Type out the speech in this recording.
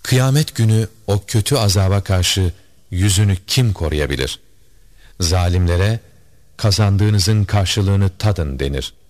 Kıyamet günü o kötü azaba karşı yüzünü kim koruyabilir? Zalimlere kazandığınızın karşılığını tadın denir.